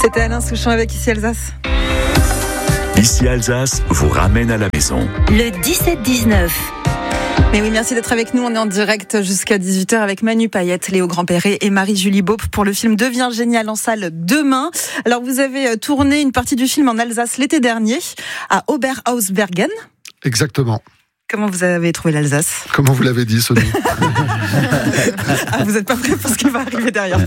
C'était Alain Souchon avec Ici Alsace. Ici Alsace vous ramène à la maison. Le 17-19. Mais oui, merci d'être avec nous. On est en direct jusqu'à 18h avec Manu Payette, Léo Grandperret et Marie-Julie Beaup pour le film Devient génial en salle demain. Alors, vous avez tourné une partie du film en Alsace l'été dernier, à Oberhausbergen. Exactement. Comment vous avez trouvé l'Alsace ? Comment vous l'avez dit, Sonia? Vous n'êtes pas prêts pour ce qui va arriver derrière.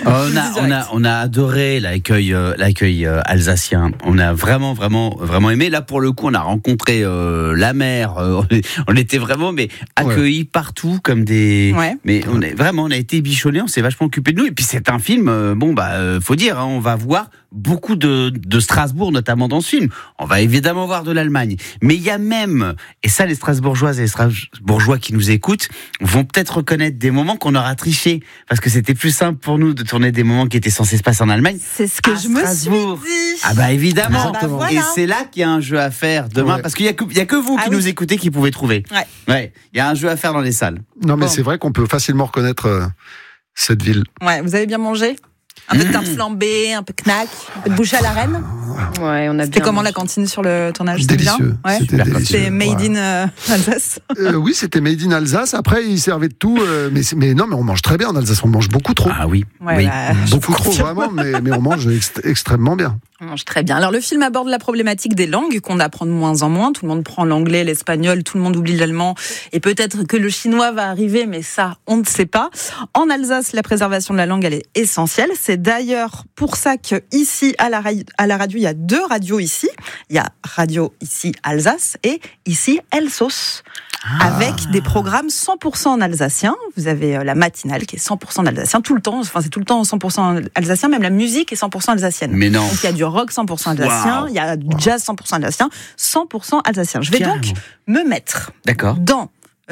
On a adoré l'accueil alsacien. On a vraiment aimé. Là, pour le coup, on a rencontré la mer. On était vraiment accueillis partout comme des. Ouais. Mais on a été bichonnés. On s'est vachement occupé de nous. Et puis c'est un film. Faut dire, on va voir beaucoup de Strasbourg, notamment dans ce film. On va évidemment voir de l'Allemagne. Mais il y a même, et ça, les Strasbourgeoises et les Strasbourgeois qui nous écoutent vont peut-être reconnaître des moments qu'on aura triché. Parce que c'était plus simple pour nous de tourner des moments qui étaient censés se passer en Allemagne. C'est ce que je me suis dit. Ah bah évidemment. Voilà. Et c'est là qu'il y a un jeu à faire demain. Ouais. Parce qu'il y a que vous qui nous écoutez qui pouvez trouver. Ouais. Il y a un jeu à faire dans les salles. Non, mais c'est vrai qu'on peut facilement reconnaître cette ville. Ouais, vous avez bien mangé ? Un peu de tarte flambée, un peu knack, un peu de bouche à la reine. Ouais, on a C'était bien comment mangé. la cantine sur le tournage ? Délicieux. Ouais. C'était délicieux. C'est made in Alsace. Oui, c'était made in Alsace. Après, ils servaient de tout. Mais on mange très bien en Alsace. On mange beaucoup trop. Ah oui. Ouais, Oui. bah, je Beaucoup vous trop, confirme. vraiment. Mais on mange extrêmement bien. On mange très bien. Alors, le film aborde la problématique des langues qu'on apprend de moins en moins. Tout le monde prend l'anglais, l'espagnol, tout le monde oublie l'allemand. Et peut-être que le chinois va arriver, mais ça, on ne sait pas. En Alsace, la préservation de la langue, elle est essentielle. C'est d'ailleurs pour ça qu'ici, à la radio, il y a 2 radios ici. Il y a Radio ici Alsace et ici Elsos. Avec des programmes 100% en alsacien. Vous avez la matinale qui est 100% en alsacien tout le temps. Enfin, c'est tout le temps 100% alsacien. Même la musique est 100% alsacienne. Mais non. Donc, il y a du rock 100% alsacien. Wow. Il y a du jazz 100% alsacien. 100% alsacien. Je vais Carrément. donc me mettre D'accord. dans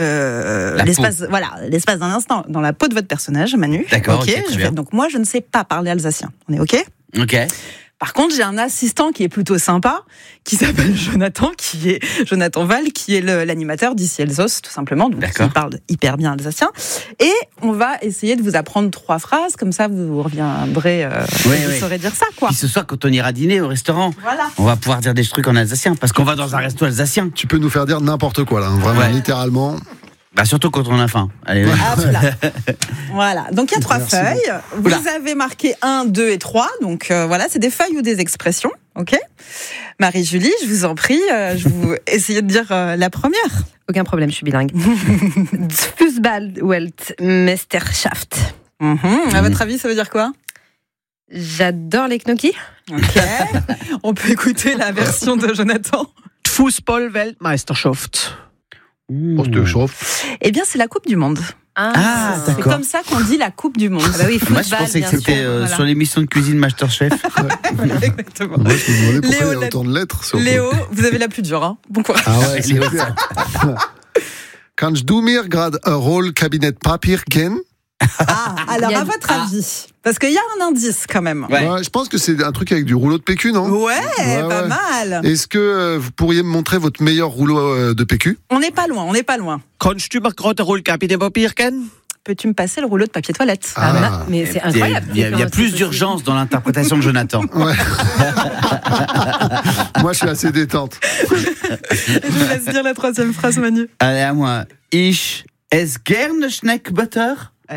l'espace d'un instant, dans la peau de votre personnage, Manu. D'accord, Ok. ok, très bien. Donc, moi, je ne sais pas parler alsacien. On est OK ? Ok. Par contre, j'ai un assistant qui est plutôt sympa, qui s'appelle Jonathan Val, qui est l'animateur d'ici Elsos, tout simplement. Donc, D'accord. il parle hyper bien alsacien. Et on va essayer de vous apprendre 3 phrases, comme ça vous reviendrez, vous saurez dire ça, quoi. Puis ce soir, quand on ira dîner au restaurant, Voilà. on va pouvoir dire des trucs en alsacien. Parce qu'on va dans un resto alsacien. Tu peux nous faire dire n'importe quoi, là. Vraiment, Ouais. littéralement. Bah, surtout quand on a faim. Allez, ouais. Hop là. Voilà. Donc il y a 3 Merci feuilles. Vous Oula. avez marqué 1, 2 et 3. Donc voilà, c'est des feuilles ou des expressions. OK ? Marie-Julie, je vous en prie, je vous essayez de dire la première. Aucun problème, je suis bilingue. Fußball-Weltmeisterschaft. À votre avis, ça veut dire quoi ? J'adore les gnocchis. OK. On peut écouter la version de Jonathan. Fußball-Weltmeisterschaft. On se chauffe. Eh bien, c'est la Coupe du Monde. Ah, C'est d'accord. comme ça qu'on dit la Coupe du Monde. Ah bah oui, Moi, je football, pensais que bien c'était sûr. voilà. sur l'émission de cuisine Masterchef. Exactement. Moi, je me demandais pourquoi Léo, il y a autant de lettres. sur- Léo, vous avez la plus dure. Hein. Bon courage. Ah ouais, c'est clair. Kannst du mir grad ein Rollkabinett-Papier kennen? Ah, alors Il y a à du- votre avis, parce qu'il y a un indice quand même. Ouais. Je pense que c'est un truc avec du rouleau de PQ, non? Ouais, Ouais, pas ouais. mal. Est-ce que vous pourriez me montrer votre meilleur rouleau de PQ? On n'est pas loin, on n'est pas loin. Kannst du mir gerade ein Rollkabinett-Papier kennen? Peux-tu me passer le rouleau de papier toilette Ah. Mais c'est incroyable. Il y a plus d'urgence dans l'interprétation de Jonathan. Ouais. Moi, je suis assez détente. Je vous laisse dire la 3e phrase, Manu. Allez, à moi. Ich esse gerne Schneckbutter.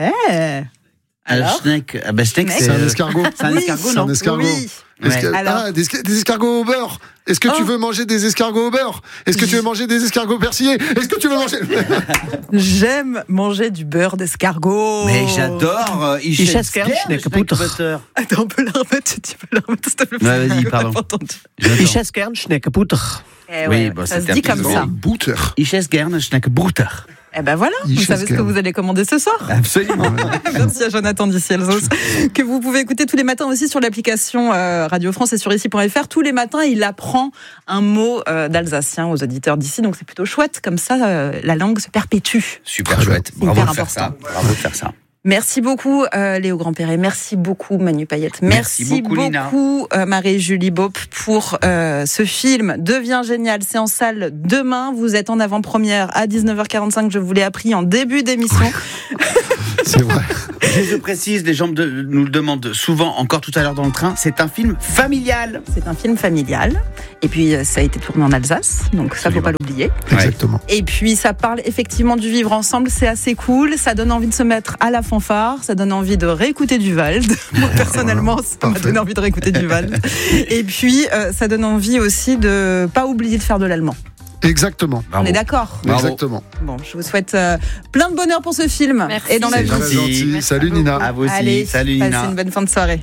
Alors Schneck, Schneck, Schneck. C'est un escargot. C'est un escargot, C'est non un escargot. Oui. Ouais. Alors Des escargots au beurre. Est-ce que tu veux manger des escargots au beurre? Est-ce que tu veux manger des escargots persillés? Est-ce que tu veux manger... J'aime manger du beurre d'escargot. Mais j'adore. Ich Ich esse esse gern gerne Schneckbutter. Schneckbutter. Attends, on peut la remettre, tu peux la remettre, s'il te plaît. Ouais, vas-y, On pardon. l'a pas entendu. Ich esse gern Schneckenbutter. Eh Oui, ouais, bah, ça se c'était dit un comme peu ça. Butter. Ich esse gerne Schneckbutter. Eh ben voilà, Ich vous esse savez ce que gern. vous allez commander ce soir. Absolument. Merci à Jonathan d'ici Elsos, que vous pouvez écouter tous les matins aussi sur l'application Radio France et sur ici.fr. Tous les matins, il apprend un mot d'alsacien aux auditeurs d'ici, donc c'est plutôt chouette. Comme ça, la langue se perpétue. Super chouette. C'est Bravo hyper de faire ça. important. Bravo de faire ça. Merci beaucoup Léo Grandperret, merci beaucoup Manu Payette, Merci beaucoup, Lina. Marie-Julie Beaup pour ce film Devient génial, c'est en salle demain, vous êtes en avant-première à 19h45, je vous l'ai appris en début d'émission. C'est vrai. Je précise, les gens nous le demandent souvent, encore tout à l'heure dans le train, c'est un film familial. C'est un film familial. Et puis, ça a été tourné en Alsace. Donc, ça, faut pas l'oublier. Exactement. Et puis, ça parle effectivement du vivre ensemble. C'est assez cool. Ça donne envie de se mettre à la fanfare. Ça donne envie de réécouter Duvald. Moi, personnellement, ça m'a donné envie de réécouter Duvald. Et puis, ça donne envie aussi de pas oublier de faire de l'allemand. Exactement. On est d'accord. Exactement. Bon, je vous souhaite plein de bonheur pour ce film. Merci. Et dans la C'est vie. Très gentil. Salut Nina. À vous aussi. Allez, Salut passez Nina. une bonne fin de soirée.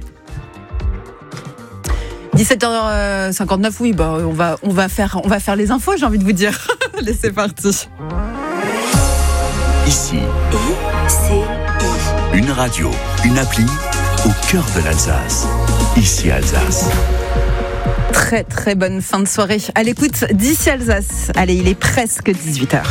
17h59, oui, bah, on va faire les infos, j'ai envie de vous dire. Allez, c'est parti. Ici, une radio, une appli au cœur de l'Alsace. Ici Alsace. Très très bonne fin de soirée. À l'écoute d'ici Alsace. Allez, il est presque 18h.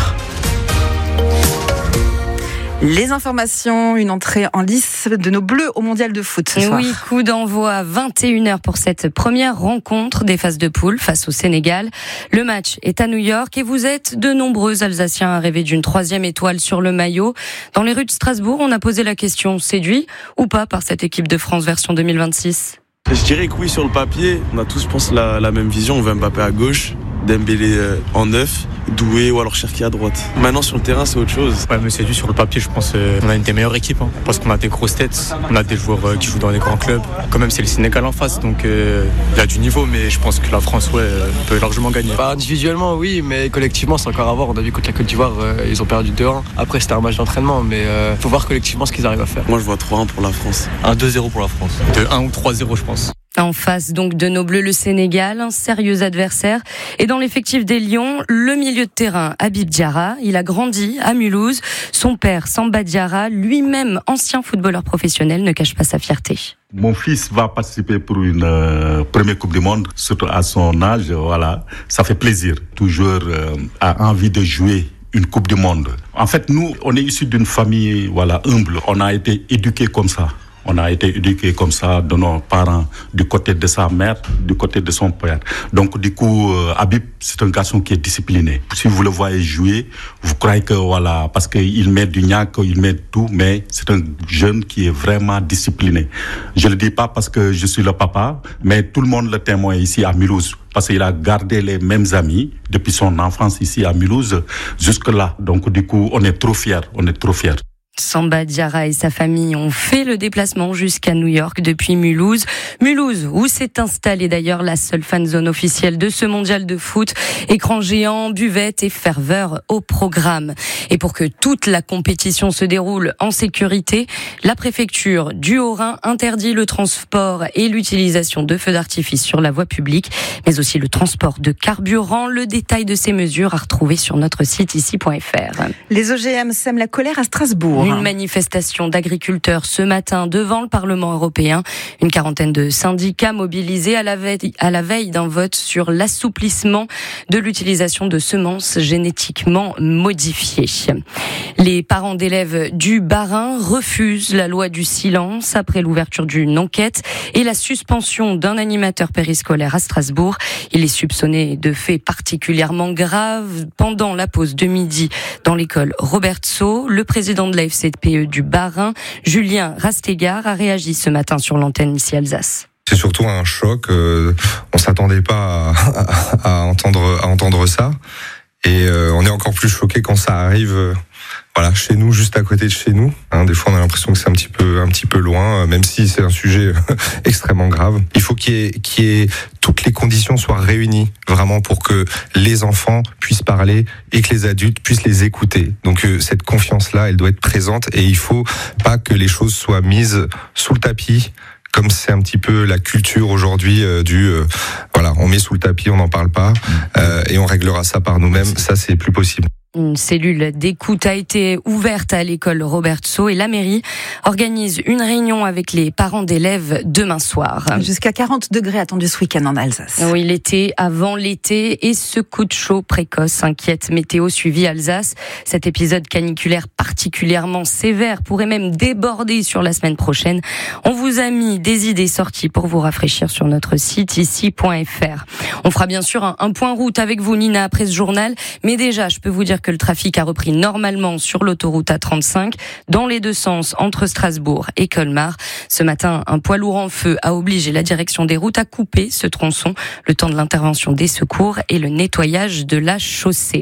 Les informations, une entrée en lice de nos Bleus au Mondial de foot ce soir. Oui, coup d'envoi à 21h pour cette première rencontre des phases de poule face au Sénégal. Le match est à New York et vous êtes de nombreux Alsaciens à rêver d'une 3e étoile sur le maillot. Dans les rues de Strasbourg, on a posé la question, séduit ou pas par cette équipe de France version 2026 ? Je dirais que oui, sur le papier, on a tous, je pense, la même vision. On veut Mbappé à gauche, Dembélé en 9, Doué ou alors Cherki à droite. Maintenant, sur le terrain, c'est autre chose. Ouais, mais c'est dû sur le papier, je pense on a une des meilleures équipes. Parce qu'on a des grosses têtes, on a des joueurs qui jouent dans les grands clubs. Quand même, c'est le Sénégal en face, donc il y a du niveau, mais je pense que la France peut largement gagner. Individuellement, oui, mais collectivement, c'est encore à voir. On a vu contre la Côte d'Ivoire, ils ont perdu 2-1. Après, c'était un match d'entraînement, mais faut voir collectivement ce qu'ils arrivent à faire. Moi, je vois 3-1 pour la France. 1-2-0 pour la France. De 1 ou 3-0, je pense. En face donc de nos Bleus, le Sénégal, un sérieux adversaire. Et dans l'effectif des Lions, le milieu de terrain, Habib Diarra. Il a grandi à Mulhouse. Son père, Samba Diarra, lui-même ancien footballeur professionnel, ne cache pas sa fierté. Mon fils va participer pour une première Coupe du Monde, surtout à son âge. Voilà, ça fait plaisir. Toujours a envie de jouer une Coupe du Monde. En fait, nous, on est issus d'une famille humble. On a été éduqués comme ça. On a été éduqués comme ça de nos parents, du côté de sa mère, du côté de son père. Donc, du coup, Habib, c'est un garçon qui est discipliné. Si vous le voyez jouer, vous croyez que parce qu'il met du gnac, il met tout, mais c'est un jeune qui est vraiment discipliné. Je le dis pas parce que je suis le papa, mais tout le monde le témoin ici à Mulhouse. Parce qu'il a gardé les mêmes amis depuis son enfance ici à Mulhouse jusque-là. Donc, du coup, on est trop fiers. Samba Diarra et sa famille ont fait le déplacement jusqu'à New York depuis Mulhouse. Mulhouse, où s'est installée d'ailleurs la seule fanzone officielle de ce mondial de foot. Écran géant, buvette et ferveur au programme. Et pour que toute la compétition se déroule en sécurité, la préfecture du Haut-Rhin interdit le transport et l'utilisation de feux d'artifice sur la voie publique, mais aussi le transport de carburant. Le détail de ces mesures à retrouver sur notre site ici.fr. Les OGM sèment la colère à Strasbourg. Une manifestation d'agriculteurs ce matin devant le Parlement européen. Une quarantaine de syndicats mobilisés à la veille d'un vote sur l'assouplissement de l'utilisation de semences génétiquement modifiées. Les parents d'élèves du Bas-Rhin refusent la loi du silence après l'ouverture d'une enquête et la suspension d'un animateur périscolaire à Strasbourg. Il est soupçonné de faits particulièrement graves pendant la pause de midi dans l'école Robertso. Le président de la FCPE du Bas-Rhin, Julien Rastegard, a réagi ce matin sur l'antenne ici Alsace. C'est surtout un choc. On s'attendait pas à entendre ça, et on est encore plus choqué quand ça arrive. Chez nous, juste à côté de chez nous. Des fois, on a l'impression que c'est un petit peu loin, même si c'est un sujet extrêmement grave. Il faut toutes les conditions soient réunies, vraiment, pour que les enfants puissent parler et que les adultes puissent les écouter. Donc, cette confiance-là, elle doit être présente, et il faut pas que les choses soient mises sous le tapis, comme c'est un petit peu la culture aujourd'hui on met sous le tapis, on n'en parle pas, et on réglera ça par nous-mêmes. Ça, c'est plus possible. Une cellule d'écoute a été ouverte à l'école Robertso et la mairie organise une réunion avec les parents d'élèves demain soir. Jusqu'à 40 degrés attendus ce week-end en Alsace. Oui, l'été avant l'été et ce coup de chaud précoce inquiète Météo suivi Alsace. Cet épisode caniculaire particulièrement sévère, pourrait même déborder sur la semaine prochaine. On vous a mis des idées sorties pour vous rafraîchir sur notre site ici.fr. On fera bien sûr un point route avec vous, Nina, après ce journal. Mais déjà, je peux vous dire que le trafic a repris normalement sur l'autoroute A35 dans les deux sens entre Strasbourg et Colmar. Ce matin, un poids lourd en feu a obligé la direction des routes à couper ce tronçon, le temps de l'intervention des secours et le nettoyage de la chaussée.